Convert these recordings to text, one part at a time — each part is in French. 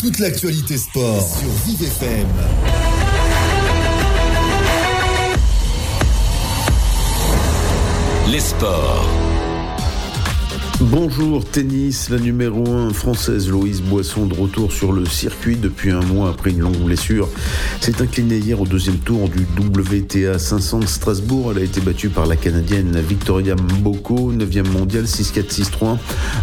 toute l'actualité sport sur Vive FM. Les sports. Bonjour, tennis, la numéro 1 française Louise Boisson de retour sur le circuit depuis un mois après une longue blessure. S'est inclinée hier au deuxième tour du WTA 500 de Strasbourg. Elle a été battue par la Canadienne Victoria Mboko, 9e mondiale, 6-4, 6-3.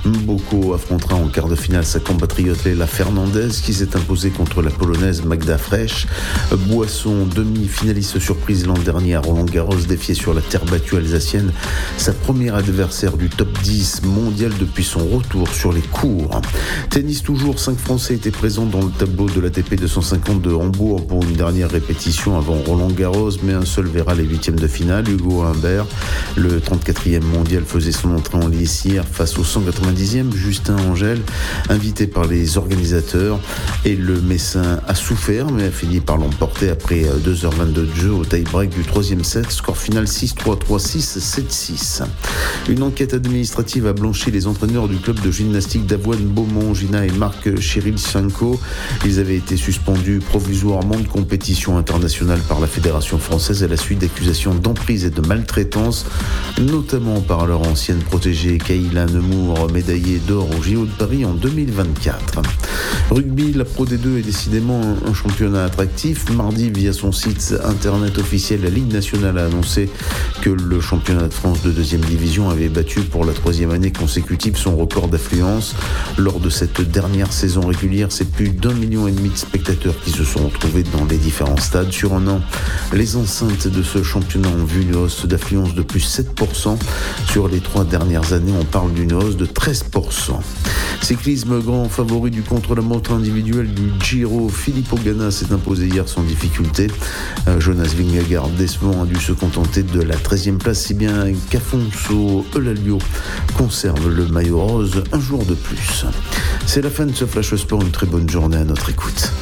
Mboko affrontera en quart de finale sa compatriote Leila Fernandez qui s'est imposée contre la Polonaise Magda Frech. Boisson, demi-finaliste surprise l'an dernier à Roland-Garros, défiée sur la terre battue alsacienne, sa première adversaire du top 10 mondial depuis son retour sur les courts. Tennis toujours, 5 Français étaient présents dans le tableau de l'ATP 250 de Hambourg pour une dernière répétition avant Roland-Garros, mais un seul verra les huitièmes de finale. Hugo Humbert, le 34e mondial, faisait son entrée en lice hier face au 190e Justin Angel, invité par les organisateurs, et le Messin a souffert mais a fini par l'emporter après 2h22 de jeu au tie-break du 3e set, score final 6-3, 3-6, 7-6. Une enquête administrative a blanchi les entraîneurs du club de gymnastique d'Avoine Beaumont, Gina et Marc Chirilchenko. Ils avaient été suspendus provisoirement de compétition internationale par la Fédération française à la suite d'accusations d'emprise et de maltraitance, notamment par leur ancienne protégée Kayla Nemours, médaillée d'or au JO de Paris en 2024. Rugby, la Pro D2 est décidément un championnat attractif. Mardi, via son site internet officiel, la Ligue nationale a annoncé que le championnat de France de 2e division avait battu pour la 3e année consécutive son record d'affluence. Lors de cette dernière saison régulière, c'est plus d'1,5 million de spectateurs qui se sont retrouvés dans les différents stades. Sur un an, les enceintes de ce championnat ont vu une hausse d'affluence de plus 7%. Sur les 3 dernières années, on parle d'une hausse de 13%. Cyclisme, grand favori du contre-la-montre individuel du Giro, Filippo Ganna s'est imposé hier sans difficulté. Jonas Vingegaard, décevant, a dû se contenter de la 13e place, si bien qu'Afonso Eulalio conserve le maillot rose un jour de plus. C'est la fin de ce Flash Sport, une très bonne journée à notre écoute.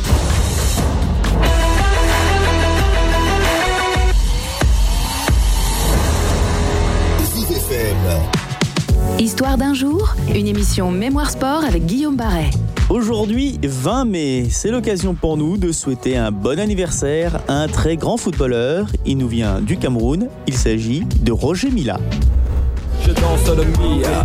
Histoire d'un jour, une émission Mémoire Sport avec Guillaume Barret. Aujourd'hui, 20 mai, c'est l'occasion pour nous de souhaiter un bon anniversaire à un très grand footballeur. Il nous vient du Cameroun, il s'agit de Roger Mila. Je danse le Mia.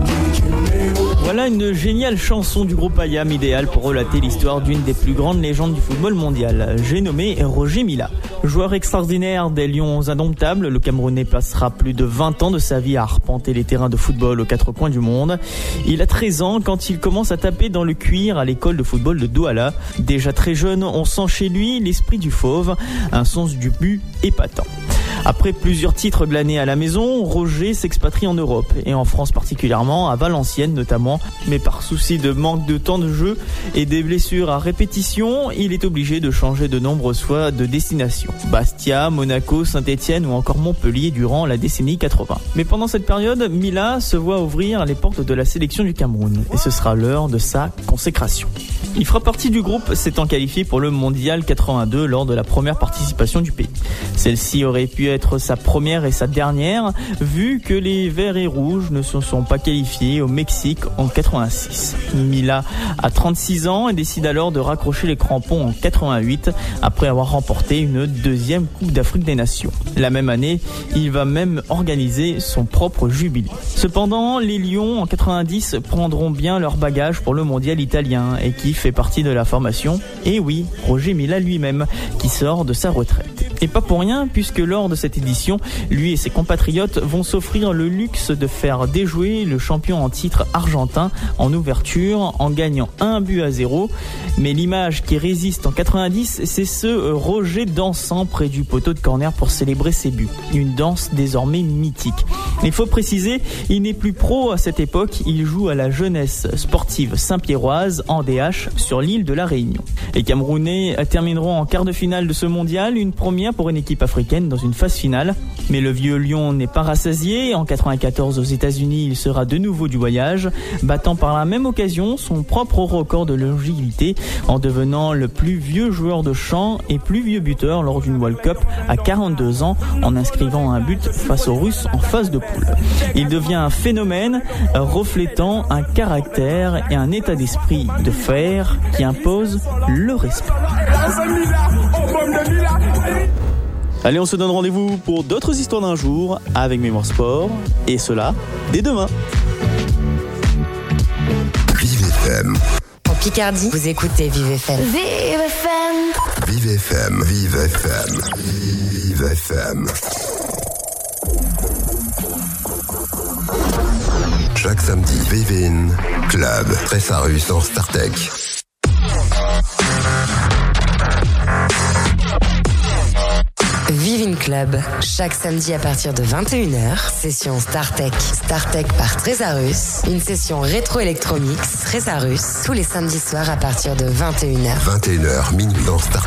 Voilà une géniale chanson du groupe IAM, idéale pour relater l'histoire d'une des plus grandes légendes du football mondial. J'ai nommé Roger Mila. Joueur extraordinaire des Lions indomptables, le Camerounais passera plus de 20 ans de sa vie à arpenter les terrains de football aux 4 coins du monde. Il a 13 ans quand il commence à taper dans le cuir à l'école de football de Douala. Déjà très jeune, on sent chez lui l'esprit du fauve, un sens du but épatant. Après plusieurs titres glanés à la maison, Roger s'expatrie en Europe et en France particulièrement, à Valenciennes notamment. Mais par souci de manque de temps de jeu et des blessures à répétition, il est obligé de changer de nombreuses fois de destination. Bastia, Monaco, Saint-Étienne ou encore Montpellier durant la décennie 80. Mais pendant cette période, Mila se voit ouvrir les portes de la sélection du Cameroun et ce sera l'heure de sa consécration. Il fera partie du groupe s'étant qualifié pour le Mondial 82 lors de la première participation du pays. Celle-ci aurait pu être sa première et sa dernière, vu que les Verts et Rouges ne se sont pas qualifiés au Mexique en 86. Mila a 36 ans et décide alors de raccrocher les crampons en 88, après avoir remporté une 2e Coupe d'Afrique des Nations. La même année, il va même organiser son propre jubilé. Cependant, les Lions en 90 prendront bien leur bagage pour le Mondial italien et qui fait partie de la formation. Et oui, Roger Mila lui-même, qui sort de sa retraite. Et pas pour rien, puisque lors de cette édition, lui et ses compatriotes vont s'offrir le luxe de faire déjouer le champion en titre argentin en ouverture en gagnant 1-0. Mais l'image qui résiste en 90, c'est ce Roger dansant près du poteau de corner pour célébrer ses buts. Une danse désormais mythique. Il faut préciser, il n'est plus pro à cette époque, il joue à la jeunesse sportive saint-pierroise en DH sur l'île de la Réunion. Les Camerounais termineront en quart de finale de ce mondial, une première pour une équipe africaine dans une phase finale. Mais le vieux lion n'est pas rassasié. En 94 aux États-Unis, il sera de nouveau du voyage, battant par la même occasion son propre record de longévité en devenant le plus vieux joueur de champ et plus vieux buteur lors d'une World Cup à 42 ans en inscrivant un but face aux Russes en phase de poule. Il devient un phénomène reflétant un caractère et un état d'esprit de fer qui impose le respect. Allez, on se donne rendez-vous pour d'autres histoires d'un jour avec Mémoire Sport, et cela dès demain. Vive FM. En Picardie, vous écoutez Vive FM. Vive FM. Vive FM. Vive FM. Vive FM. Chaque samedi, Vivin Club, Trésarus en Startech. Vivin Club, chaque samedi à partir de 21h, session StarTech. StarTech par Trésarus, une session rétro-électromix Trésarus, tous les samedis soirs à partir de 21h. 21h, minuit dans Startech.